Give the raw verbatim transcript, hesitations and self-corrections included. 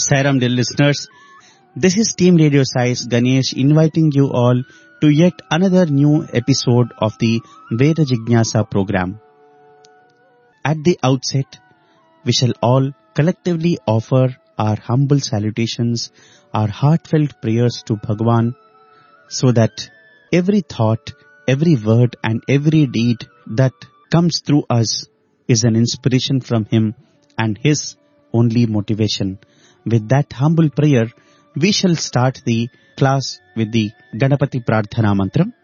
Sairam, dear listeners. This is Team Radio Sai's Ganesh inviting you all to yet another new episode of the Veda Jignasa program. At the outset, we shall all collectively offer our humble salutations, our heartfelt prayers to Bhagwan, so that every thought, every word and every deed that comes through us is an inspiration from him and his only motivation. With that humble prayer, we shall start the class with the Ganapati Prarthana Mantram.